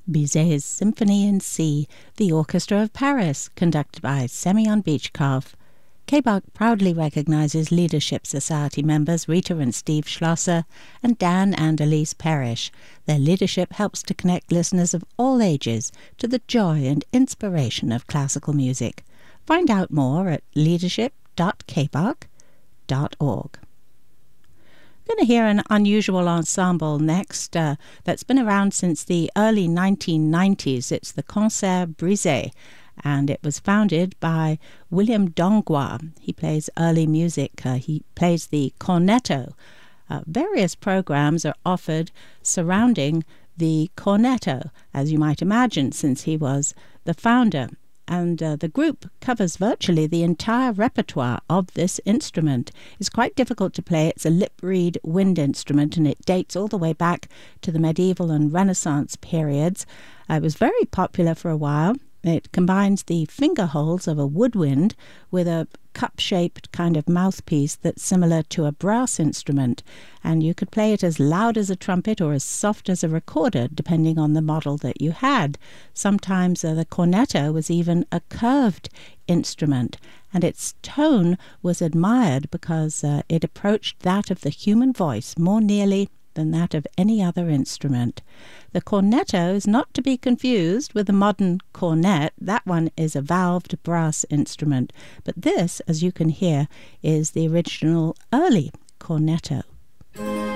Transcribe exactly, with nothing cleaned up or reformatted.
Bizet's Symphony in C, the Orchestra of Paris, conducted by Semyon Bychkov. K B O C proudly recognizes Leadership Society members Rita and Steve Schlosser and Dan and Elise Parrish. Their leadership helps to connect listeners of all ages to the joy and inspiration of classical music. Find out more at leadership dot k b o c dot org. We're going to hear an unusual ensemble next uh, that's been around since the early nineteen nineties. It's the Concert Brisé, and it was founded by William Dongua. He plays early music. Uh, he plays the cornetto. Uh, various programs are offered surrounding the cornetto, as you might imagine, since he was the founder. And uh, the group covers virtually the entire repertoire of this instrument. It's quite difficult to play. It's a lip-reed wind instrument, and it dates all the way back to the medieval and Renaissance periods. Uh, it was very popular for a while. It combines the finger holes of a woodwind with a cup-shaped kind of mouthpiece that's similar to a brass instrument, and you could play it as loud as a trumpet or as soft as a recorder, depending on the model that you had. Sometimes uh, the cornetto was even a curved instrument, and its tone was admired because uh, it approached that of the human voice more nearly than that of any other instrument. The cornetto is not to be confused with the modern cornet. That one is a valved brass instrument, but this, as you can hear, is the original early cornetto.